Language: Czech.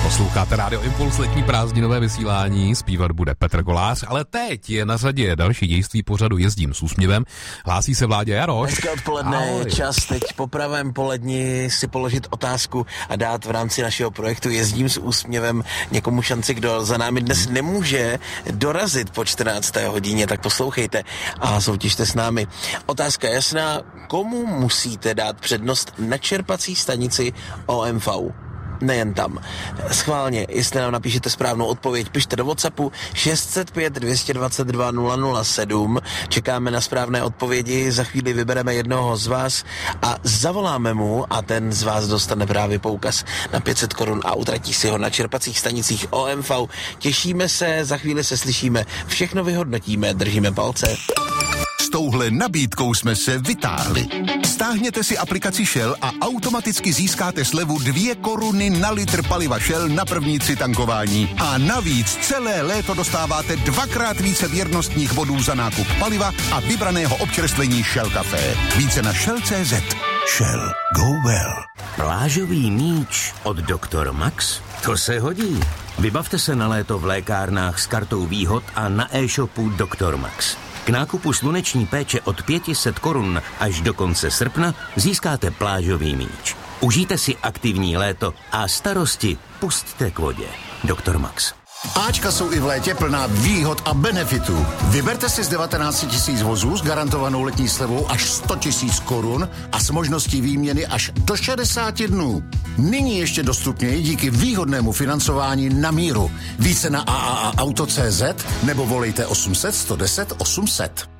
Posloucháte Radio Impuls, letní prázdninové vysílání, zpívat bude Petr Kolář, ale teď je na řadě další dějství pořadu Jezdím s úsměvem. Hlásí se Vláďa Jaroš. Dneska odpoledne je čas teď po pravém poledni si položit otázku a dát v rámci našeho projektu Jezdím s úsměvem někomu šanci, kdo za námi dnes nemůže dorazit po 14. hodině, tak poslouchejte a soutěžte s námi. Otázka je jasná, komu musíte dát přednost na čerpací stanici OMV? Nejen tam. Schválně, jestli nám napíšete správnou odpověď, pište do WhatsAppu 605 222 007. Čekáme na správné odpovědi, za chvíli vybereme jednoho z vás a zavoláme mu a ten z vás dostane právě poukaz na 500 korun a utratí si ho na čerpacích stanicích OMV. Těšíme se, za chvíli se slyšíme, všechno vyhodnotíme, držíme palce. S touhle nabídkou jsme se vytáhli. Stáhněte si aplikaci Shell a automaticky získáte slevu 2 koruny na litr paliva Shell na první 3 tankování. A navíc celé léto dostáváte 2x více věrnostních bodů za nákup paliva a vybraného občerstvení Shell Café. Více na Shell.cz. Shell. Go well. Plážový míč od Dr. Max? To se hodí. Vybavte se na léto v lékárnách s kartou výhod a na e-shopu Dr. Max. K nákupu sluneční péče od 500 korun až do konce srpna získáte plážový míč. Užijte si aktivní léto a starosti pusťte k vodě. Dr. Max. Ačka jsou i v létě plná výhod a benefitů. Vyberte si z 19 000 vozů s garantovanou letní slevou až 100 000 korun a s možností výměny až do 60 dnů. Nyní ještě dostupněji díky výhodnému financování na míru. Více na AAAauto.cz nebo volejte 800 110 800.